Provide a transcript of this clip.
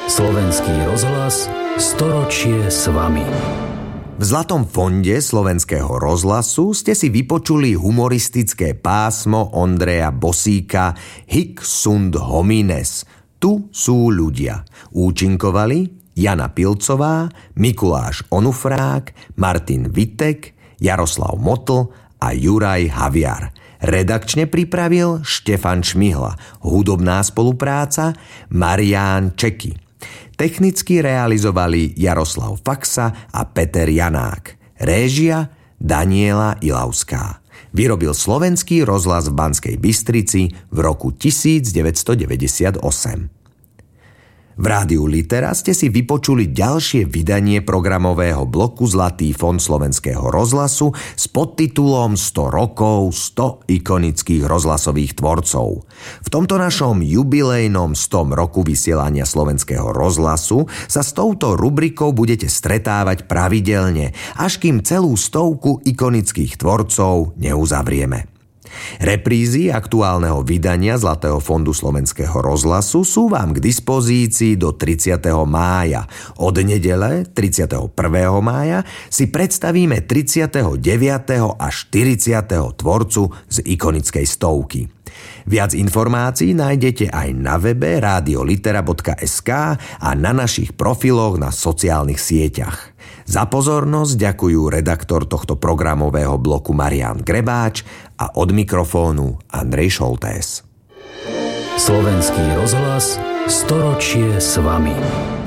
Slovenský rozhlas, storočie s vami. V Zlatom fonde Slovenského rozhlasu ste si vypočuli humoristické pásmo Ondreja Bosíka Hic sunt homines. Tu sú ľudia. Účinkovali Jana Pilcová, Mikuláš Onufrák, Martin Vitek, Jaroslav Motl a Juraj Haviar. Redakčne pripravil Štefan Šmihla. Hudobná spolupráca Marián Čeky. Technicky realizovali Jaroslav Faxa a Peter Janák. Réžia Daniela Ilavská. Vyrobil Slovenský rozhlas v Banskej Bystrici v roku 1998. V Rádiu Litera ste si vypočuli ďalšie vydanie programového bloku Zlatý fond Slovenského rozhlasu s podtitulom 100 rokov, 100 ikonických rozhlasových tvorcov. V tomto našom jubilejnom 100 roku vysielania Slovenského rozhlasu sa s touto rubrikou budete stretávať pravidelne, až kým celú 100 ikonických tvorcov neuzavrieme. Reprízy aktuálneho vydania Zlatého fondu Slovenského rozhlasu sú vám k dispozícii do 30. mája. Od nedele 31. mája si predstavíme 39. a 40. tvorcu z ikonickej stovky. Viac informácií nájdete aj na webe radiolitera.sk a na našich profiloch na sociálnych sieťach. Za pozornosť ďakujú redaktor tohto programového bloku Marián Grebáč a od mikrofónu Andrej Šoltés. Slovenský rozhlas, storočie s vami.